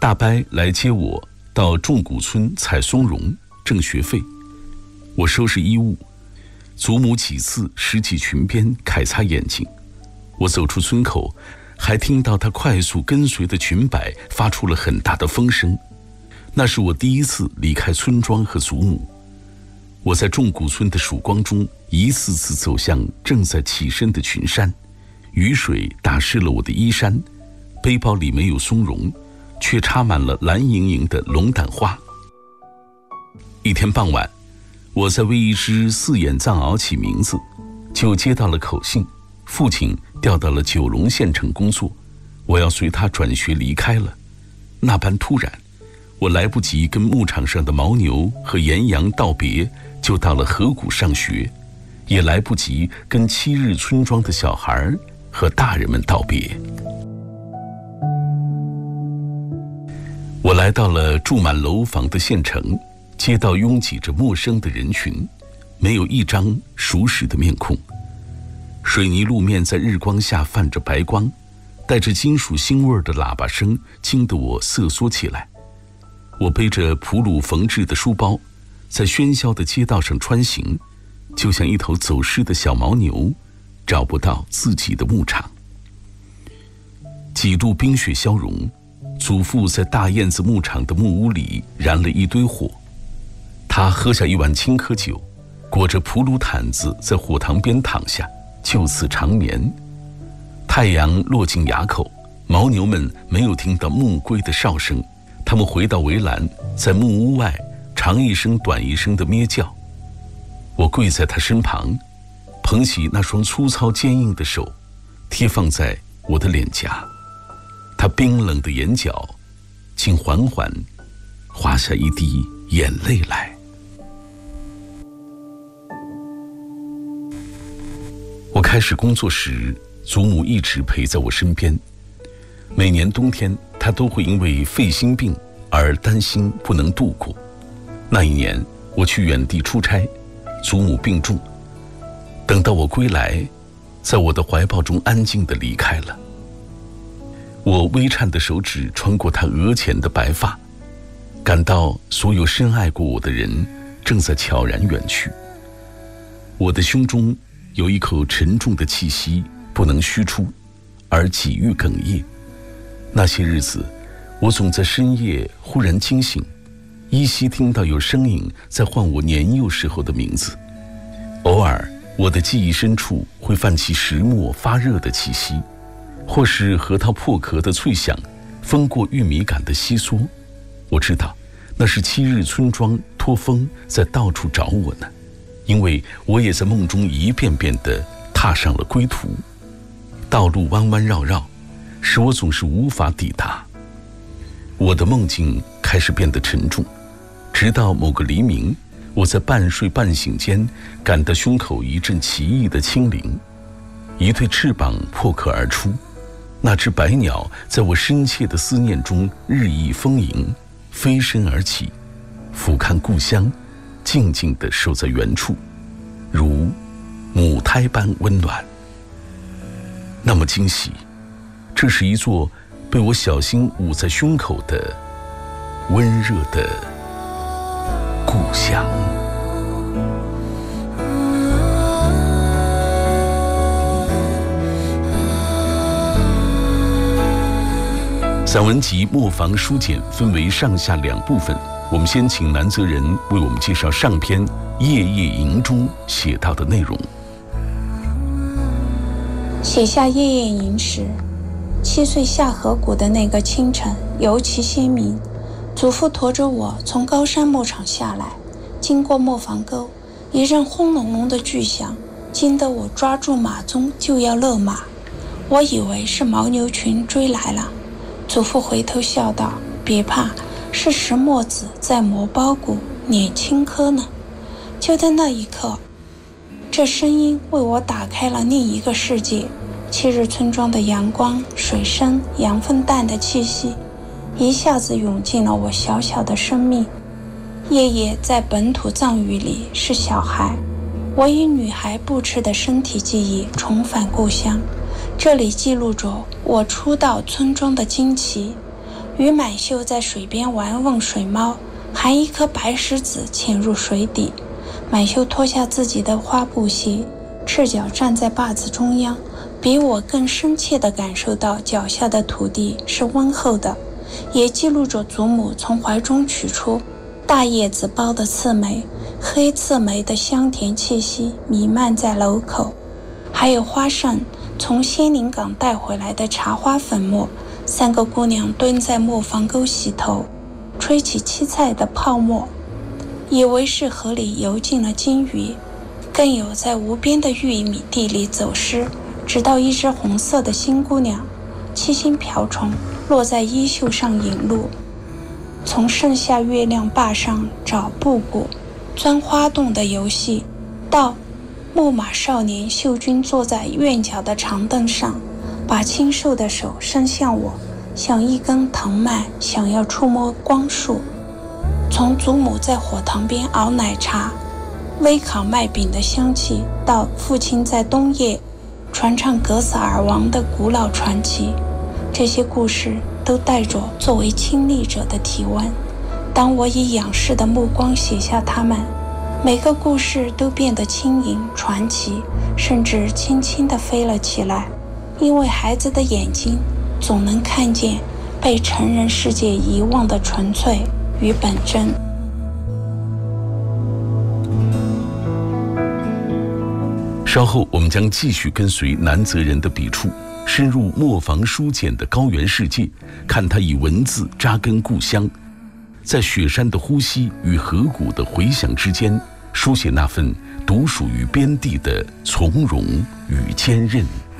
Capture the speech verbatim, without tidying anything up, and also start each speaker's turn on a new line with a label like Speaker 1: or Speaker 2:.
Speaker 1: 大伯来接我到仲谷村采松茸挣学费，我收拾衣物，祖母几次拾起裙边揩擦眼睛。我走出村口，还听到她快速跟随的裙摆发出了很大的风声。那是我第一次离开村庄和祖母。我在仲谷村的曙光中一次次走向正在起身的群山，雨水打湿了我的衣衫，背包里没有松茸，却插满了蓝莹莹的龙胆花。一天傍晚，我在为一只四眼藏獒起名字，就接到了口信，父亲调到了九龙县城工作，我要随他转学离开了。那般突然，我来不及跟牧场上的牦牛和岩羊道别，就到了河谷上学，也来不及跟七日村庄的小孩和大人们道别。我来到了住满楼房的县城，街道拥挤着陌生的人群，没有一张熟识的面孔。水泥路面在日光下泛着白光，带着金属腥味的喇叭声惊得我瑟缩起来。我背着普鲁缝制的书包，在喧嚣的街道上穿行，就像一头走失的小牦牛，找不到自己的牧场。几度冰雪消融，祖父在大燕子牧场的木屋里燃了一堆火。他喝下一碗青稞酒，裹着普鲁毯子在火塘边躺下，就此长眠。太阳落进崖口，牦牛们没有听到牧龟的哨声，他们回到围栏，在木屋外长一声短一声的咩叫。我跪在他身旁，捧起那双粗糙坚硬的手，贴放在我的脸颊。他冰冷的眼角竟缓缓滑下一滴眼泪来。我开始工作时，祖母一直陪在我身边。每年冬天，她都会因为肺心病而担心不能度过。那一年，我去远地出差，祖母病重。等到我归来，在我的怀抱中安静地离开了。我微颤的手指穿过她额前的白发，感到所有深爱过我的人正在悄然远去。我的胸中有一口沉重的气息不能虚出，而几欲哽咽。那些日子，我总在深夜忽然惊醒，依稀听到有声音在唤我年幼时候的名字。偶尔，我的记忆深处会泛起石墨发热的气息，或是核桃破壳的脆响，风过玉米杆的窸窣。我知道，那是七日村庄托风在到处找我呢，因为我也在梦中一遍遍地踏上了归途。道路弯弯绕绕，使我总是无法抵达。我的梦境开始变得沉重，直到某个黎明，我在半睡半醒间感到胸口一阵奇异的清灵，一对翅膀破壳而出。那只白鸟在我深切的思念中日益丰盈，飞身而起，俯瞰故乡，静静地守在原处，如母胎般温暖。那么惊喜，这是一座被我小心捂在胸口的温热的故乡。散文集《磨坊书简》分为上下两部分，我们先请南泽人为我们介绍上篇《夜夜吟》中写到的内容。
Speaker 2: 写下《夜夜吟》时，七岁下河谷的那个清晨尤其鲜明。祖父驮着我从高山牧场下来，经过磨坊沟，一阵轰隆隆的巨响，惊得我抓住马鬃就要勒马。我以为是牦牛群追来了。祖父回头笑道：“别怕，是石磨子在磨包谷、碾青稞呢。”就在那一刻，这声音为我打开了另一个世界。七日村庄的阳光、水声、羊粪蛋的气息，一下子涌进了我小小的生命。夜夜在本土藏语里是小孩，我以女孩不吃的身体记忆重返故乡。这里记录着我初到村庄的惊奇， 与满秀在水边玩问水猫，含一颗白石子潜入水底。满秀脱下自己的花布鞋，赤脚站在坝子中央，比我更深切地感受到脚下的土地是温厚的，也记录着祖母从怀中取出大叶子包的刺梅，黑刺梅的香甜气息弥漫在楼口，还有花上从仙林港带回来的茶花粉末。三个姑娘蹲在磨坊沟洗头，吹起荠菜的泡沫，以为是河里游进了金鱼，更有在无边的玉米地里走失，直到一只红色的新姑娘七星瓢虫落在衣袖上引路。从盛夏月亮坝上找布谷、钻花洞的游戏，到牧马少年秀君坐在院角的长凳上，把清瘦的手伸向我，像一根藤蔓想要触摸光束。从祖母在火塘边熬奶茶、微烤麦饼的香气，到父亲在冬夜传唱格萨尔王的古老传奇，这些故事都带着作为亲历者的体温。当我以仰视的目光写下它们，每个故事都变得轻盈传奇，甚至轻轻地飞了起来，因为孩子的眼睛总能看见被成人世界遗忘的纯粹与本真。
Speaker 1: 稍后我们将继续跟随南泽人的笔触，深入磨坊书简的高原世界，看他以文字扎根故乡，在雪山的呼吸与河谷的回响之间，书写那份独属于边地的从容与坚韧。